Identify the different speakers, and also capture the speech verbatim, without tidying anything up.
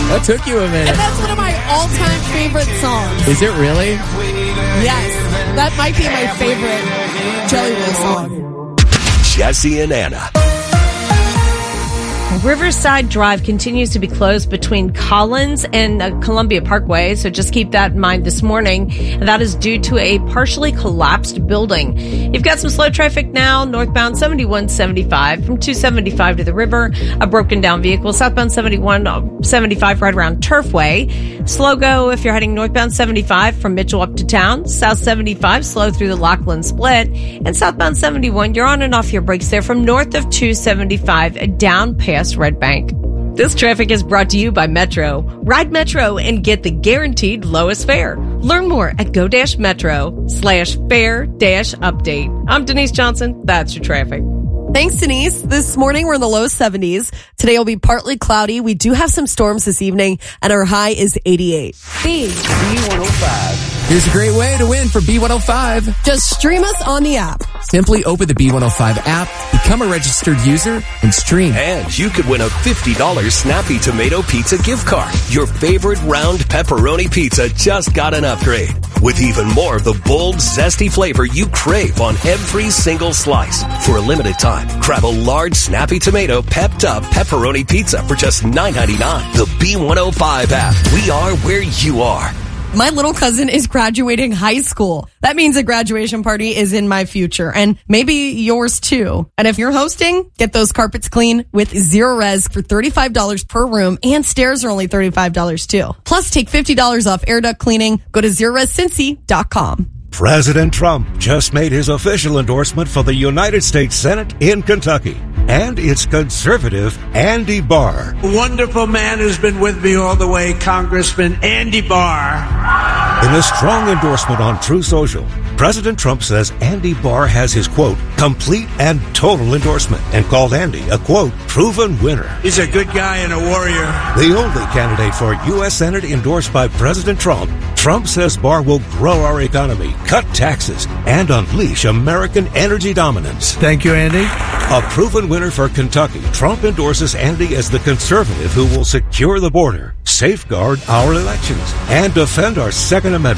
Speaker 1: That took you a minute.
Speaker 2: And that's one of my all-time favorite songs.
Speaker 1: Is it really?
Speaker 2: Yes. That might be my favorite Jelly Roll song.
Speaker 3: Jesse and Anna.
Speaker 4: Riverside Drive continues to be closed between Collins and uh, Columbia Parkway, so just keep that in mind this morning. And that is due to a partially collapsed building. You've got some slow traffic now, northbound seventy-one seventy-five from two seventy-five to the river, a broken down vehicle, southbound seventy-one seventy-five right around Turfway. Slow go if you're heading northbound seventy-five from Mitchell up to town, south seventy-five slow through the Lockland Split, and southbound seventy-one, you're on and off your brakes there from north of two seventy-five down past Red Bank. This traffic is brought to you by Metro. Ride Metro and get the guaranteed lowest fare. Learn more at go-metro slash fare dash update. I'm Denise Johnson. That's your traffic.
Speaker 2: Thanks, Denise. This morning we're in the low seventies. Today will be partly cloudy. We do have some storms this evening, and our high is eighty-eight.
Speaker 5: B one oh five.
Speaker 1: Here's a great way to win for B one oh five.
Speaker 2: Just stream us on the app.
Speaker 1: Simply open the B one oh five app, become a registered user, and stream.
Speaker 3: And you could win a fifty dollars Snappy Tomato Pizza gift card. Your favorite round pepperoni pizza just got an upgrade. With even more of the bold, zesty flavor you crave on every single slice. For a limited time, grab a large Snappy Tomato pepped up pepperoni pizza for just nine ninety-nine. The B one oh five app. We are where you are.
Speaker 2: My little cousin is graduating high school. That means a graduation party is in my future, and maybe yours too. And if you're hosting, get those carpets clean with Zero Res for thirty-five dollars per room, and stairs are only thirty-five dollars too. Plus, take fifty dollars off air duct cleaning. Go to zero res cincy dot com.
Speaker 6: President Trump just made his official endorsement for the United States Senate in Kentucky. And it's conservative Andy Barr.
Speaker 7: A wonderful man who's been with me all the way, Congressman Andy Barr.
Speaker 6: In a strong endorsement on True Social, President Trump says Andy Barr has his, quote, complete and total endorsement, and called Andy a, quote, proven winner.
Speaker 7: He's a good guy and a warrior.
Speaker 6: The only candidate for U S Senate endorsed by President Trump, Trump says Barr will grow our economy, cut taxes, and unleash American energy dominance.
Speaker 7: Thank you, Andy.
Speaker 6: A proven winner for Kentucky, Trump endorses Andy as the conservative who will secure the border, safeguard our elections, and defend our Second Amendment.